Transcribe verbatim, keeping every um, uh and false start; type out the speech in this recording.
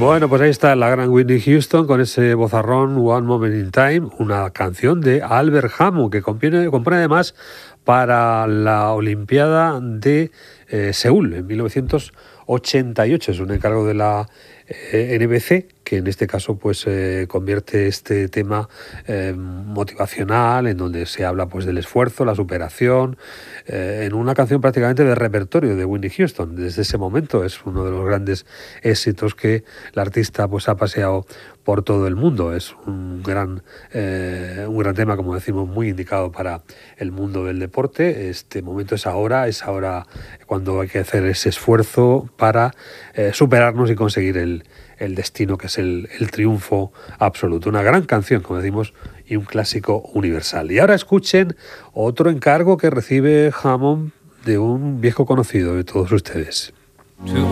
Bueno, pues ahí está la gran Whitney Houston con ese vozarrón One Moment in Time, una canción de Albert Hammond que compone, compone además para la Olimpiada de eh, Seúl en mil novecientos ochenta y ocho. Es un encargo de la eh, N B C, que en este caso pues eh, convierte este tema eh, motivacional, en donde se habla pues del esfuerzo, la superación, eh, en una canción prácticamente de repertorio de Whitney Houston. Desde ese momento es uno de los grandes éxitos que la artista pues ha paseado por todo el mundo. Es un gran, eh, un gran tema, como decimos, muy indicado para el mundo del deporte. Este momento es ahora, es ahora cuando hay que hacer ese esfuerzo para eh, superarnos y conseguir el, el destino, que es el, el triunfo absoluto. Una gran canción, como decimos, y un clásico universal. Y ahora escuchen otro encargo que recibe Hammond de un viejo conocido de todos ustedes.